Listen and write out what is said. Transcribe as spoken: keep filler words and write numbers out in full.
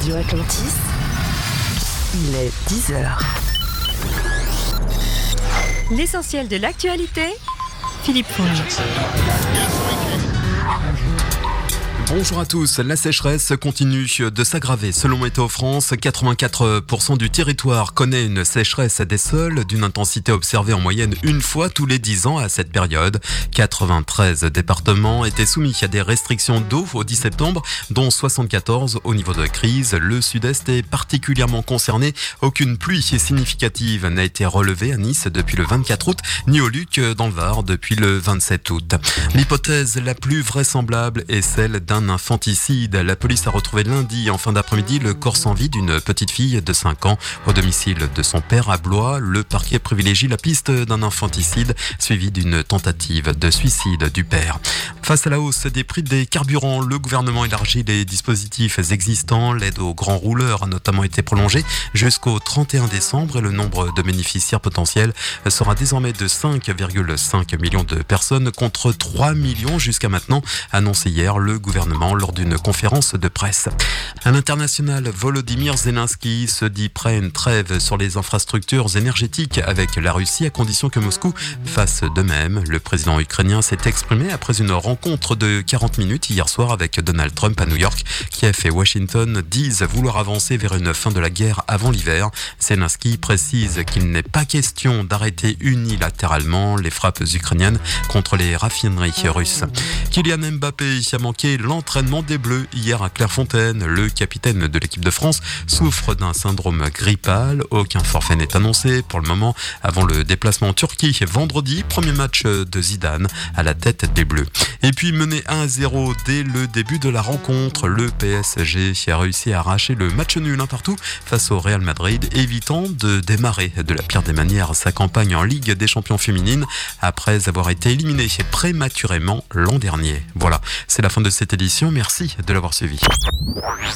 Radio Atlantis, il est dix heures. L'essentiel de l'actualité, Philippe Fonge. Bonjour à tous, la sécheresse continue de s'aggraver. Selon Météo France, quatre-vingt-quatre pour cent du territoire connaît une sécheresse des sols d'une intensité observée en moyenne une fois tous les dix ans à cette période. quatre-vingt-treize départements étaient soumis à des restrictions d'eau au dix septembre, dont soixante-quatorze au niveau de crise. Le sud-est est particulièrement concerné. Aucune pluie significative n'a été relevée à Nice depuis le vingt-quatre août, ni au Luc dans le Var depuis le vingt-sept août. L'hypothèse la plus vraisemblable est celle d'un infanticide. La police a retrouvé lundi en fin d'après-midi le corps sans vie d'une petite fille de cinq ans au domicile de son père à Blois. Le parquet privilégie la piste d'un infanticide suivi d'une tentative de suicide du père. Face à la hausse des prix des carburants, le gouvernement élargit les dispositifs existants. L'aide aux grands rouleurs a notamment été prolongée jusqu'au trente et un décembre et le nombre de bénéficiaires potentiels sera désormais de cinq virgule cinq millions de personnes contre trois millions jusqu'à maintenant, annoncé hier le gouvernement lors d'une conférence de presse. À l'international, Volodymyr Zelensky se dit prêt à une trêve sur les infrastructures énergétiques avec la Russie à condition que Moscou fasse de même. Le président ukrainien s'est exprimé après une rencontre de quarante minutes hier soir avec Donald Trump à New York. Kiev et Washington disent vouloir avancer vers une fin de la guerre avant l'hiver. Zelensky précise qu'il n'est pas question d'arrêter unilatéralement les frappes ukrainiennes contre les raffineries russes. Kylian Mbappé a manqué l'entraînement des Bleus hier à Clairefontaine. Le capitaine de l'équipe de France souffre d'un syndrome grippal. Aucun forfait n'est annoncé pour le moment avant le déplacement en Turquie vendredi. Premier match de Zidane à la tête des Bleus. Et puis mené un à zéro dès le début de la rencontre, le P S G a réussi à arracher le match nul un partout face au Real Madrid, évitant de démarrer de la pire des manières sa campagne en Ligue des Champions féminines après avoir été éliminé prématurément l'an dernier. Voilà, c'est la fin de cette édition. Merci de l'avoir suivi.